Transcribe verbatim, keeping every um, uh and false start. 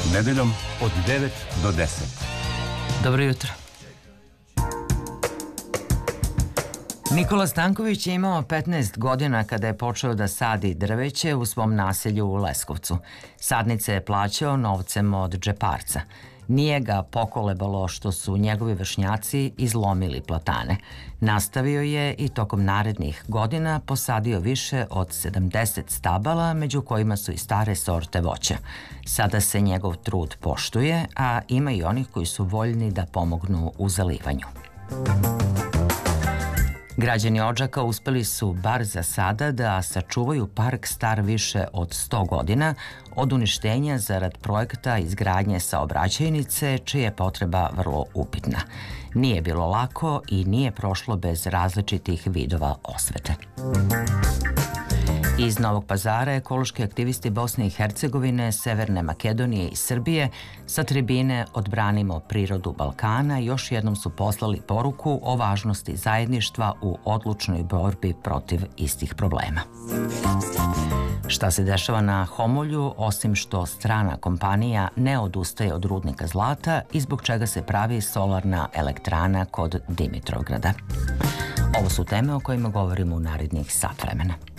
Nedeljom od devet do deset. Dobro jutro. Nikola Stanković je imao petnaest godina kada je počeo da sadi drveće u svom naselju u Leskovcu. Sadnice je plaćao novcem od džeparca. Nije ga pokolebalo što su njegovi vršnjaci izlomili platane. Nastavio je i tokom narednih godina posadio više od sedamdeset stabala, među kojima su i stare sorte voća. Sada se njegov trud poštuje, a ima i onih koji su voljni da pomognu u zalivanju. Građani Odžaka uspeli su, bar za sada, da sačuvaju park star više od sto godina od uništenja zarad projekta izgradnje saobraćajnice, čija je potreba vrlo upitna. Nije bilo lako i nije prošlo bez različitih vidova osvete. Iz Novog Pazara ekološki aktivisti Bosne i Hercegovine, Severne Makedonije i Srbije sa tribine Odbranimo prirodu Balkana još jednom su poslali poruku o važnosti zajedništva u odlučnoj borbi protiv istih problema. Šta se dešava na Homolju, osim što strana kompanija ne odustaje od rudnika zlata i zbog čega se pravi solarna elektrana kod Dimitrovgrada? Ovo su teme o kojima govorimo u narednih sat vremena.